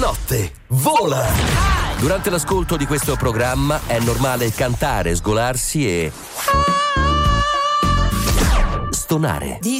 notte vola! Durante l'ascolto di questo programma è normale cantare, sgolarsi e stonare.